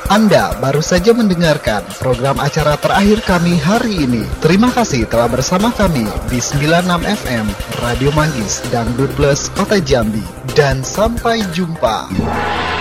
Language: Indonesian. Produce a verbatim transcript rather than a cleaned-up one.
Anda baru saja mendengarkan program acara terakhir kami hari ini. Terima kasih telah bersama kami di sembilan puluh enam F M Radio Manggis Dangdut Plus Kota Jambi. Dan sampai jumpa.